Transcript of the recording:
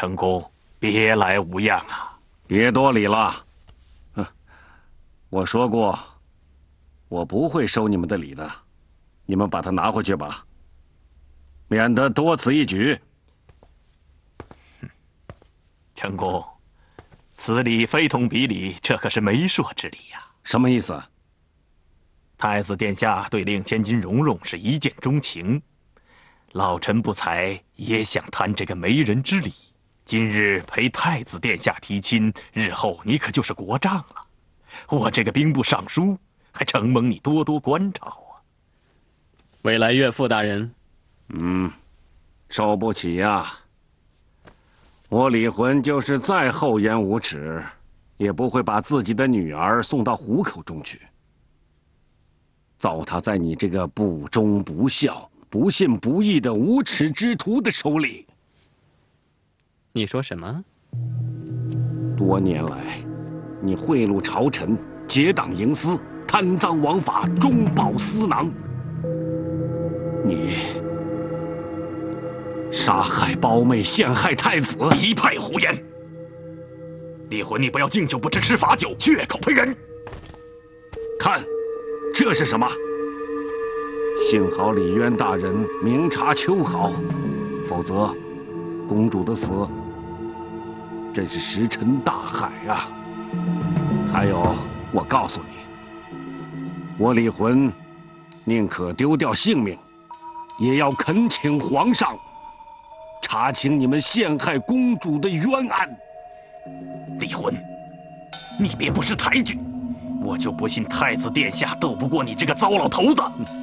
成公，别来无恙啊！ 别多礼了。我说过，我不会收你们的礼的。你们把它拿回去吧，免得多此一举。 成公，此礼非同彼礼，这可是媒妁之礼呀！ 什么意思？ 太子殿下对令千金蓉蓉是一见钟情，老臣不才也想贪这个媒人之礼。今日陪太子殿下提亲，日后你可就是国丈了。我这个兵部尚书还承蒙你多多关照啊！ 未来岳父大人， 受不起呀！我李浑就是再厚颜无耻，也不会把自己的女儿送到虎口中去。糟蹋在你这个不忠不孝、不信不义的无耻之徒的手里。 你说什么？ 多年来，你贿赂朝臣，结党营私，贪赃枉法，中饱私囊。你杀害胞妹，陷害太子， 一派胡言！李浑，你不要敬酒不吃吃罚酒，血口喷人！ 看，这是什么？幸好李渊大人明察秋毫，否则，公主的死真是石沉大海啊！还有，我告诉你，我李浑宁可丢掉性命，也要恳请皇上查清你们陷害公主的冤案。 李浑，你别不识抬举，我就不信太子殿下斗不过你这个糟老头子！